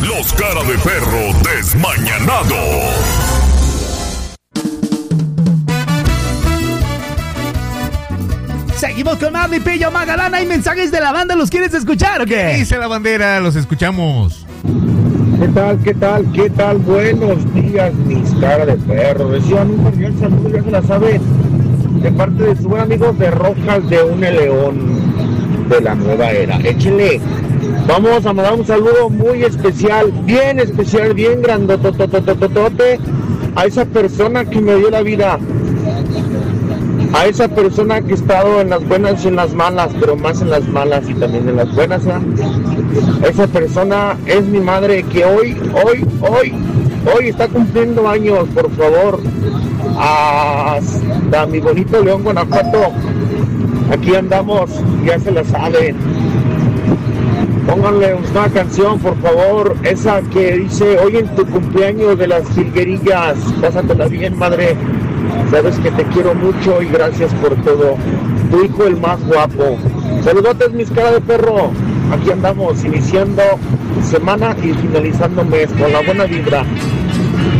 Los cara de perro desmañanados. Seguimos con Marley Pillo, Magalán. ¿Hay mensajes de la banda? ¿Los quieres escuchar o qué? Dice la bandera, los escuchamos. ¿Qué tal? Buenos días, mis cara de perro. Reciban un cordial saludo, ya se la saben, de parte de su buen amigo de Rojas de Une León, de la nueva era. Échenle. Vamos a mandar un saludo muy especial, bien grandototototote, a esa persona que me dio la vida, a esa persona que ha estado en las buenas y en las malas, pero más en las malas y también en las buenas, ¿eh? Esa persona es mi madre, que hoy está cumpliendo años. Por favor, hasta mi bonito León, Guanajuato, aquí andamos, ya se la saben. Pónganle una canción, por favor, esa que dice: hoy en tu cumpleaños de las jilguerillas, pásatela bien, madre. Sabes que te quiero mucho y gracias por todo. Tu hijo el más guapo. Saludotes, mis cara de perro. Aquí andamos, iniciando semana y finalizando mes con la buena vibra.